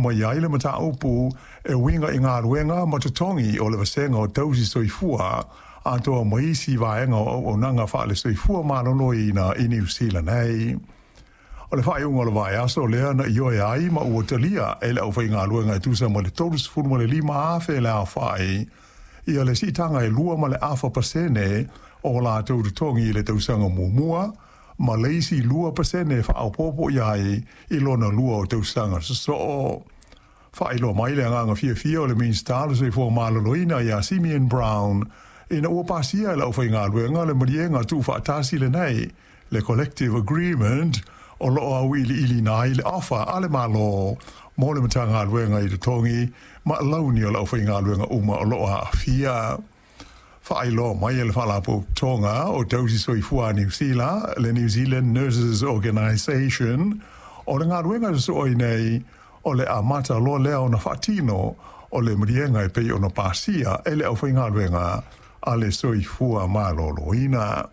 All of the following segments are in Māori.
mo ia ile mata upu e winga inga ruenga matutongi o le vasenga o tausi soifua ato maisi vaenga o nanga fa le soifua malolo ina i New Zealand nei. O le whae unga le vai aso lea na ioe ai ma ua talia e le au whainga luenga e tusa ma le tolus furu ma le lima afe le au whae. Ia le sitanga e lua ma le afa pasene o la taututongi le tausanga mumua, ma leisi lua pasene wha au popo iai i lona lua o tausanga so. Whae lo mai le nganga fia o le mean stars e fua maloloina ia Simeon Brown ina ua pasia e le au whainga luenga le marienga tu whaatasi le nei, le collective agreement o loo au ili nai le afa ale malo mo le matanga luenga i te tongi ma launi o lau whainga luenga uma o loo a fia. Whaai lo mai le whalapo tonga o tausi soifua New Zealand, le New Zealand Nurses Organisation, o le ngā luenga so nei o le amata lo leo na whatino o le marienga e pei o na pasia e le au whainga luenga a le soifua maloloina.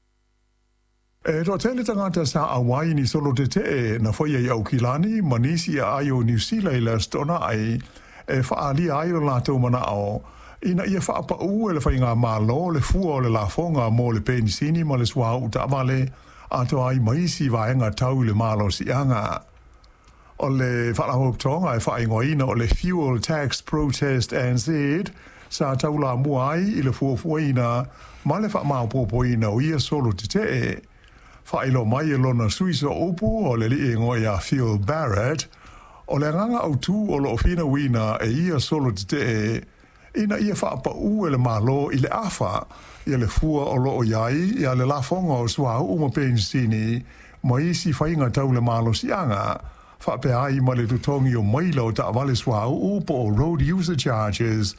E to tele tangata sa awai ni solo te na foi au kilani manisi ayo New Zealand la stona ai e faali ayo la to mana o ina ia fa pa u le fainga malo le fu o le la fonga mo le penisini mo le swa u ta vale ato ai maisi vaenga tau le malo si anga o le fa la hop tonga e fa ingoina o le fuel tax protest and said sa tau la muai i le fu ina ma le fa ma po ina o ia solo te whaelo mai e lona suiso upu o le li ingo ia Phil Barrett, o le nganga au tū o lo ofina wina e ia solo te ina ia whaapa u e le malo i le afa, ia le fua o lo o iai, ia le lafonga o sua uma pensini, ma isi whainga tau le malo sianga, whape ai ma le tutongi o maila o ta vale sua upo o road user charges,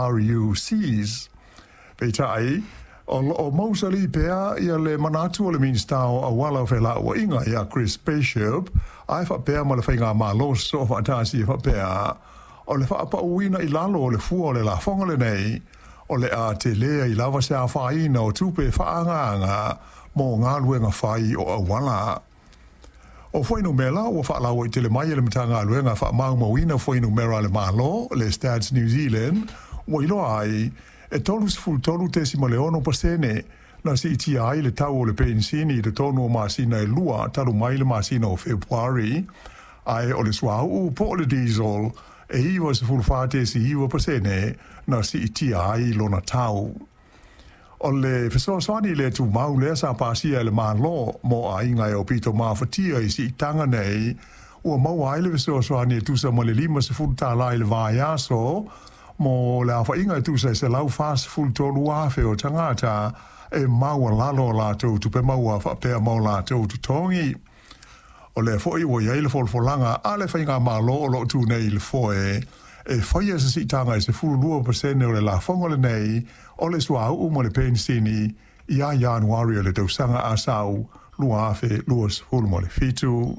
RUCs. Peitai, o mausali pea ia le manatu o le ministao a wala whela ua inga ia Chris Bishop ai whapea ma le whainga malo so whaatasi whapea o le whaapa uina i lalo o le fua o le la whonga le nei o le a te lea i lava se a whaina o tupe whaanganga mo ngā luenga whai o a wala. O whainu mela ua whaalau i tele mai le mitanga luenga wha maumawina whainu mera le malo le Stats New Zealand ua iloa ai e tolus ful tolu tesima leono pasene na si iti ai le tau o le pensini le tonu o masina e lua talu mai le masina o Februari ai o le swau po le diesel e iwa se ful fate si iwa pasene na si iti ai lona tau. O le fesoswani le tu mau le sa pasia le malo mo a inga e o pito mawhatia i si itanga nei ua mau ai le fesoswani e tusa mo le lima se ful tala i le vaiaso mo le afa inga tu se lau fast full tolu afe o tangata e maua lalo la tu pe maua fa pe mau la tu tongi o le foi o ia le folfolanga ale fa inga malo o lo tu nei le foi e foi se si tanga se full 2% o le la fonga le nei o le swa u mo le pensini ia Januari le tu sanga asau lua afe luas full mo le fitu.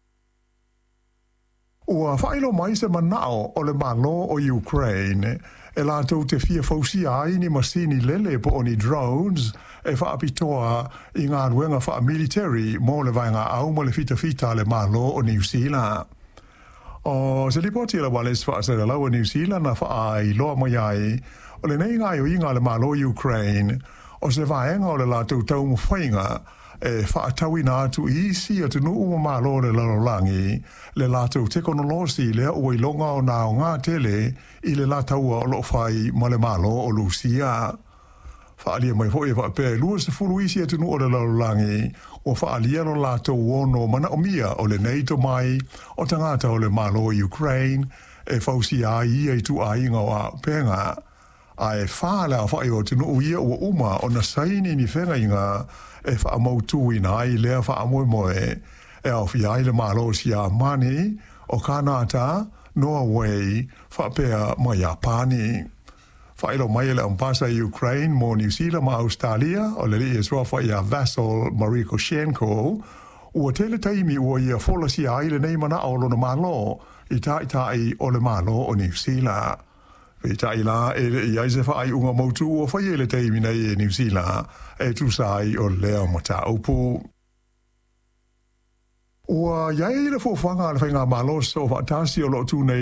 Ua whaelo mai se manao o le malo o Ukraine e la tau te fia fausia ai ni masini lele po oni drones e whaapitoa i ngā ruenga wha military mo le vainga au mo le fita le malo o New Zealand. O se lipoti la wales wha se lau o New Zealand na wha ai loa mai ai o le nei ngai o inga le malo Ukraine o se vaenga o le la tau mo whainga e whaatawi nā atu isi atu nuu malo le lalolangi le lātou teknolosi le ua ilonga o nā o ngā tele i le lātaua o lo whai ma le malo o Lucia. Whaalia mai hoi e whaapea lua se furu isi atu nuu o le lalolangi o whaalia no lātou ono mana o mia o le neito mai o tangata o le malo o Ukraine e whausi a ia i tu a inga o a penga. Ai whaala a whai o tunu ia ua uma o na saini ni whenga inga e wha mautu ina ai lea wha moe moe e au fi ai le malo si a mani o Kanata, Norway, wha pea mai a pani. Wha ilo mai le ampasa i Ukraine mo New Zealand ma Australia o le li e swa wha i a vassal Mariko Shenko ua tele taimi ua i a fola si ai le nei mana o lona malo i tai o le malo o New Zealand. Tai la e ai se fai unga mautu o fai ele teimi nei e New Zealand e tu sai o leo mata upu. Ua iai le fofanga le whainga malos o fatasi o lo tu nei